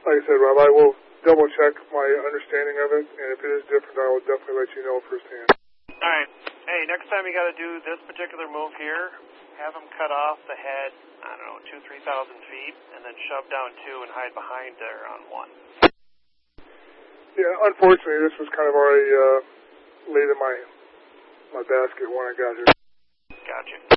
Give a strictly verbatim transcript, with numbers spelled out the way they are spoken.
like I said, Rob, I will double check my understanding of it, and if it is different, I will definitely let you know firsthand. All right. Hey, next time you got to do this particular move here, have them cut off the head, I don't know, two, three thousand feet, and then shove down two and hide behind there on one. Yeah, unfortunately, this was kind of already uh, laid in my my basket when I got here. Gotcha.